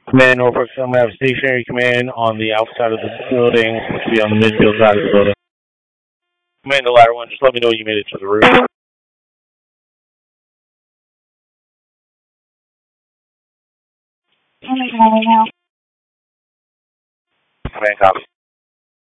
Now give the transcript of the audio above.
Command Norfolk Summit, have stationary command on the outside of the building, which will be on the midfield side of the building. Command the ladder one, just let me know when you made it to the roof. Command copy.